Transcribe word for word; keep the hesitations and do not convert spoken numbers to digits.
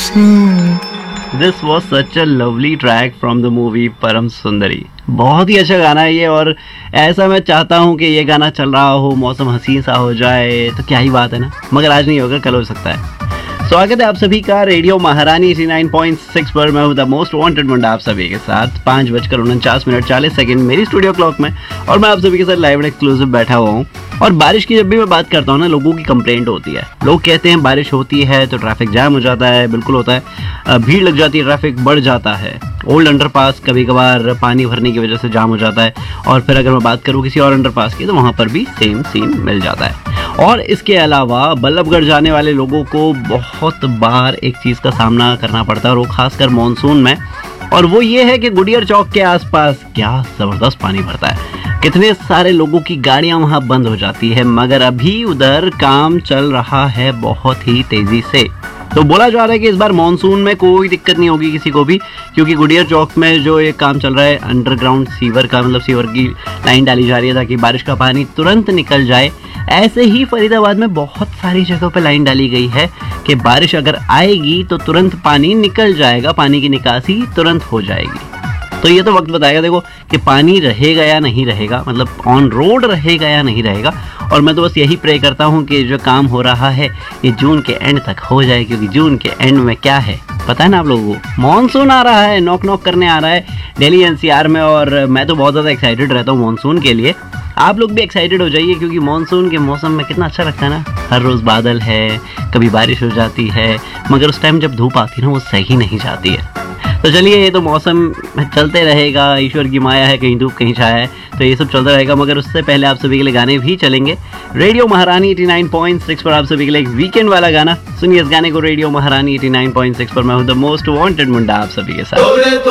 This was such a lovely track from the movie परम सुंदरी। बहुत ही अच्छा गाना है ये, और ऐसा मैं चाहता हूँ कि ये गाना चल रहा हो, मौसम हसीन सा हो जाए तो क्या ही बात है ना, मगर आज नहीं होगा, कल हो सकता है। स्वागत है आप सभी का रेडियो महारानी नवासी पॉइंट सिक्स पर। मैं हूँ द मोस्ट वांटेड मुंडा आप सभी के साथ। पाँच बजकर उनचास मिनट चालीस सेकंड मेरी स्टूडियो क्लॉक में, और मैं आप सभी के साथ लाइव एंड एक्सक्लूसिव बैठा हुआ हूँ। और बारिश की जब भी मैं बात करता हूँ ना, लोगों की कंप्लेंट होती है। लोग कहते हैं बारिश होती है तो ट्रैफिक जाम हो जाता है। बिल्कुल होता है, भीड़ लग जाती है, ट्रैफिक बढ़ जाता है। ओल्ड अंडरपास कभी कभार पानी भरने की वजह से जाम हो जाता है, और फिर अगर मैं बात करूँ किसी और अंडरपास की तो वहाँ पर भी सेम सीन मिल जाता है। और इसके अलावा बल्लभगढ़ जाने वाले लोगों को बहुत बार एक चीज़ का सामना करना पड़ता है, और वो खासकर मानसून में, और वो ये है कि गुडियर चौक के आसपास क्या ज़बरदस्त पानी भरता है। कितने सारे लोगों की गाड़ियां वहां बंद हो जाती है, मगर अभी उधर काम चल रहा है बहुत ही तेजी से। तो बोला जा रहा है कि इस बार मानसून में कोई दिक्कत नहीं होगी किसी को भी, क्योंकि गुडियर चौक में जो ये काम चल रहा है अंडरग्राउंड सीवर का, मतलब सीवर की लाइन डाली जा रही है ताकि बारिश का पानी तुरंत निकल जाए। ऐसे ही फरीदाबाद में बहुत सारी जगहों पे लाइन डाली गई है कि बारिश अगर आएगी तो तुरंत पानी निकल जाएगा, पानी की निकासी तुरंत हो जाएगी। तो ये तो वक्त बताएगा देखो कि पानी रहेगा या नहीं रहेगा, मतलब ऑन रोड रहेगा या नहीं रहेगा। और मैं तो बस यही प्रे करता हूँ कि जो काम हो रहा है ये जून के एंड तक हो जाए, क्योंकि जून के एंड में क्या है पता है ना आप लोगों को, मानसून आ रहा है, नॉक नॉक करने आ रहा है दिल्ली एनसीआर में। और मैं तो बहुत ज़्यादा एक्साइटेड रहता हूँ मानसून के लिए। आप लोग भी एक्साइटेड हो जाइए, क्योंकि मानसून के मौसम में कितना अच्छा लगता है ना। हर रोज़ बादल है, कभी बारिश हो जाती है, मगर उस टाइम जब धूप आती है ना वो सही नहीं जाती है। तो चलिए, ये तो मौसम चलते रहेगा, ईश्वर की माया है, कहीं धूप कहीं छाया है, तो ये सब चलता रहेगा। मगर उससे पहले आप सभी के लिए गाने भी चलेंगे। रेडियो महारानी नवासी पॉइंट सिक्स पर आप सभी के लिए एक वीकेंड वाला गाना सुनिए। इस गाने को रेडियो महारानी नवासी पॉइंट सिक्स पर मैं हूँ द मोस्ट वांटेड मुंडा आप सभी के साथ।